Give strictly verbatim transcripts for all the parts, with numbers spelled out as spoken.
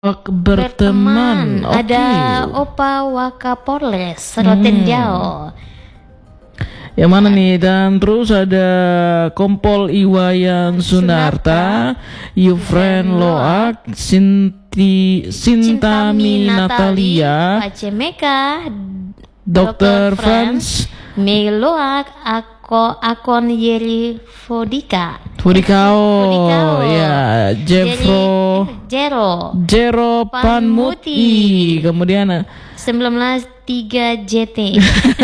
berteman. Berteman. Ada Oke. Opa Wakapolres Roten Hmm. Jauh. Yang mana nih? Dan terus ada Kompol Iwayan Sunarta, Yufren Loak, Sinti Sintami Natalia, Pacemeka, Dokter Franz Meloak, Ako Akon Yeri Fodika, Fudikao, Fudikao. ya, Jeffro Jero Jero Panmuti, kemudian sembilan belas tiga J T.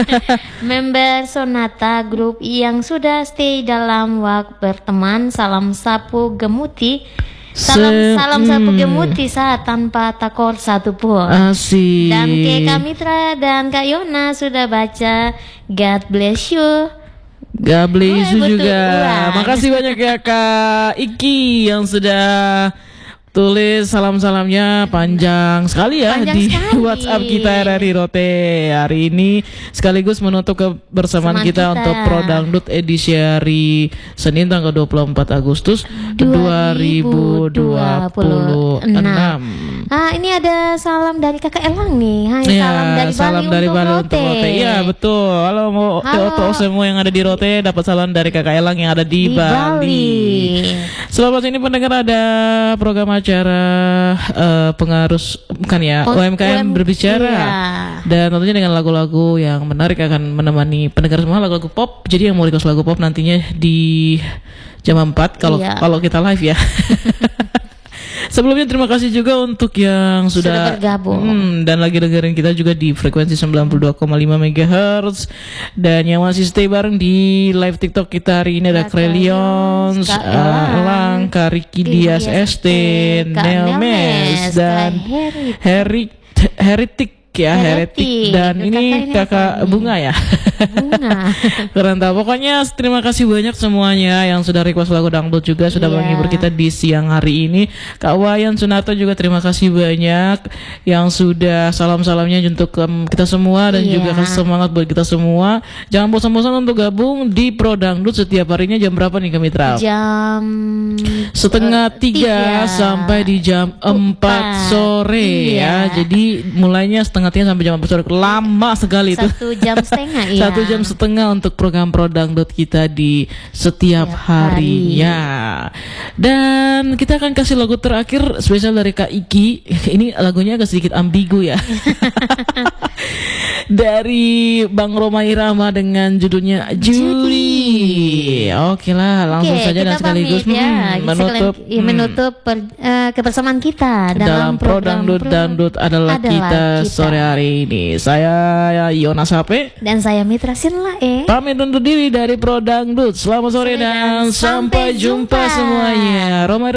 Member Sonata Group yang sudah stay dalam wak berteman. Salam sapu gemuti. Salam Se- salam sapu hmm. gemuti saat tanpa takor satu pun. asik. Dan Kak Mitra dan Kak Yona sudah baca. God bless you. Gabli Wah, itu betul. juga. Wah. Makasih banyak ya Kak Iki yang sudah tulis salam-salamnya panjang sekali ya Panjang di sekali. WhatsApp kita R R I Rote hari ini, sekaligus menutup kebersamaan Bersama kita, kita. untuk Pro Dangdut edisi hari Senin tanggal dua puluh empat Agustus dua ribu dua puluh enam. Ah, ini ada salam dari Kakak Elang nih. Hai, Ya, salam dari salam Bali dari untuk Bali Rote. untuk Rote. Iya, betul. Halo mau Halo. untuk semua yang ada di Rote, dapat salam dari Kakak Elang yang ada di, Di Bali. Selamat ini pendengar, ada program acara uh, pengarus bukan ya Oh, U M K M U M berbicara, iya. dan tentunya dengan lagu-lagu yang menarik akan menemani pendengar semua, lagu-lagu pop. Jadi yang mau request lagu pop nantinya di jam empat kalau Iya. kalau kita live ya. Sebelumnya terima kasih juga untuk yang sudah, Sudah bergabung. hmm, dan lagi dengerin kita juga di frekuensi sembilan puluh dua koma lima megahertz, dan yang masih stay bareng di live TikTok kita hari ini ada Kak Krelions, Kak uh, Elang, Elang, Kak Riki Dias S T, Kak Nelmes, Nelmes, dan Kak Heri- Herit Heritik ya, Heretik, Heretik. dan Kakak ini ini apa Kakak nih? Bunga ya. Bunga. Keren tau. Pokoknya terima kasih banyak semuanya yang sudah request lagu dangdut juga, sudah Iya. menghibur kita di siang hari ini. Kak Wayan Sunarto juga terima kasih banyak yang sudah salam-salamnya untuk um, kita semua, dan Iya. juga kasih semangat buat kita semua. Jangan bosan-bosan untuk gabung di Pro Dangdut setiap harinya. Jam berapa nih Kak Mitra? Jam Setengah eh, tiga sampai di jam empat sore ya. Iya. Jadi mulainya setengah tiga sampai jam empat sore. Lama sekali itu. Satu jam setengah iya. Satu jam setengah untuk program Pro Dangdut kita di setiap Setiap harinya. Dan kita akan kasih lagu terakhir spesial dari Kak Iki. Ini lagunya agak sedikit ambigu ya. Dari Bang Roma Irama dengan judulnya Juri. Oke lah, langsung Oke, saja kita dan sekaligus pamit ya. hmm, menutup Sekalian- iya, hmm, menutup per- eh, kebersamaan kita dalam dalam Pro program Dangdut Pro- Dangdut adalah, adalah kita, kita. sore hari ini. Saya Yonas Hape dan saya Mitra Sinla eh. pamit undur diri dari Pro Dangdut. Selamat sore Sore dan dan sampai sampai jumpa jumpa. semuanya. Roma